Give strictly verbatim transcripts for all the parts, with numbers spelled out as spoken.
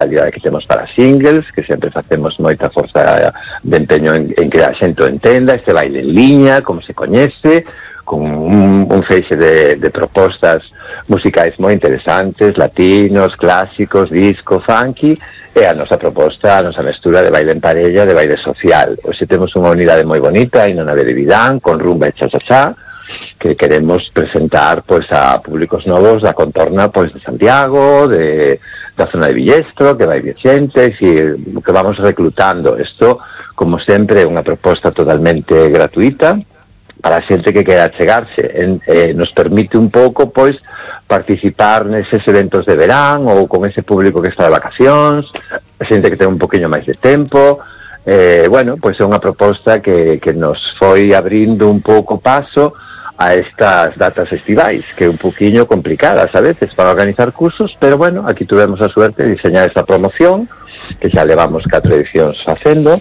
facilidade que temos para singles, que sempre facemos moita forza de empeño en, en que a xente o entenda, este baile en liña, como se coñece, con un, un feixe de, de propostas musicais moi interesantes, latinos, clásicos, disco, funky, e a nosa proposta, a nosa mestura de baile en parella, de baile social. Hoxe temos unha unidade moi bonita aí na nave de Vidán, con rumba e cha-cha-cha, que queremos presentar pois a públicos novos da contorna pois de Santiago, de da zona de Villestro, que vai vir xente, que vamos reclutando. Isto, como sempre, é unha proposta totalmente gratuita para a xente que quera chegarse. En, eh, nos permite un pouco pois participar neses eventos de verán ou con ese público que está de vacacións, a xente que ten un poquinho máis de tempo. Eh, bueno, pois é unha proposta que, que nos foi abrindo un pouco paso a estas datas estivais, que é un poquinho complicadas a veces para organizar cursos, pero bueno, aquí tuvemos a suerte de diseñar esta promoción, que xa levamos catro edicións facendo,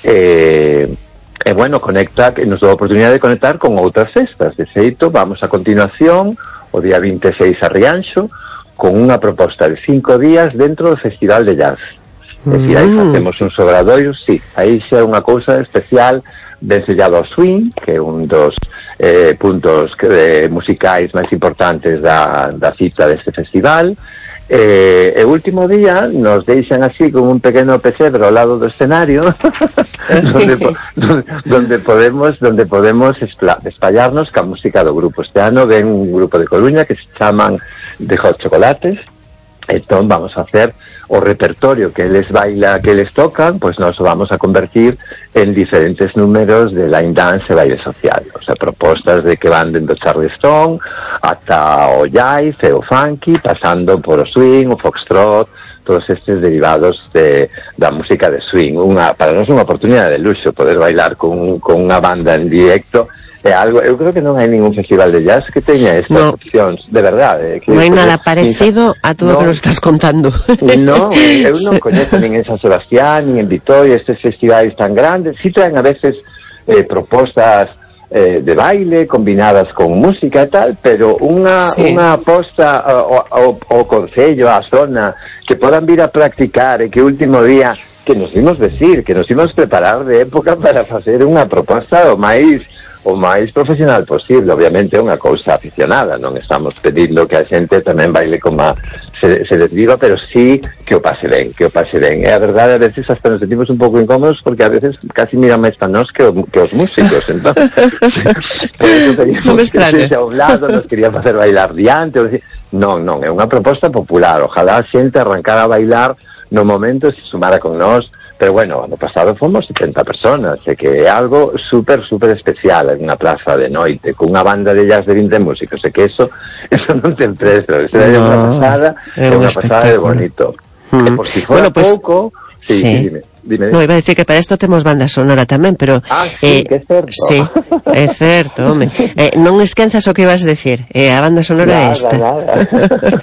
eh, e bueno, conecta, que nos dá a oportunidade de conectar con outras festas. De feito, vamos a continuación o día vinte e seis a Rianxo con unha proposta de cinco días dentro do Festival de Jazz. É dicir, aí facemos un sobradoiro, sí, aí xa é unha cousa especial ben sellado ao swing, que é un dos eh, puntos que, eh, musicais máis importantes da, da cita deste festival. Eh, e o último día nos deixan así como un pequeno pesebre ao lado do escenario donde, donde, donde podemos donde podemos espallarnos ca música do grupo. Este ano ven un grupo de Coruña que se chaman The Hot Chocolates. Entón vamos a hacer o repertorio que eles baila, que eles tocan, pois nos vamos a convertir en diferentes números de line dance e baile social. O sea, propostas de que van dentro Charleston ata o jive e o funky, pasando por o swing, o foxtrot, todos estes derivados de, da música de swing. Unha, para nós unha oportunidade de luxo poder bailar con, con unha banda en directo. É algo, eu creo que non hai ningún festival de jazz que teña estas no. opcións, de verdade. Que non hai nada parecido a todo o no, que nos estás contando. Non, eu non coñezo nin en San Sebastián, nin en Vitoria, estes festivais tan grandes. Si traen a veces eh, propostas eh, de baile combinadas con música e tal, pero unha sí. unha aposta ao, ao, ao concello, á zona, que podan vir a practicar e que o último día que nos imos decir, que nos imos preparar de época para facer unha proposta o máis o máis profesional posible. Obviamente é unha cousa aficionada, non estamos pedindo que a xente tamén baile como a, se, se desviva, pero sí que o pase ben, que o pase ben. E a verdade, a veces hasta nos sentimos un pouco incómodos porque a veces casi miran máis para nós que, o, que os músicos, entón por eso teníamos que ser a un lado, nos querían facer bailar diante, non, non, é unha proposta popular. Ojalá a xente arrancara a bailar no momento se sumara con nós, pero bueno, ano pasado fomos setenta personas, e que é algo super, super especial en unha plaza de noite, con unha banda de jazz de vinte músicos, e que eso, eso non ten precio, eso é no, unha pasada, é unha pasada de bonito. Mm. E por si fora bueno, pues, pouco, sí, sí. Dime, dime. No, iba a decir que para isto temos banda sonora tamén, pero... Ah, sí, eh, que é certo. Sí, é certo, home. Eh, non esquenzas o que ibas a decir, eh, a banda sonora é esta. Nada, nada.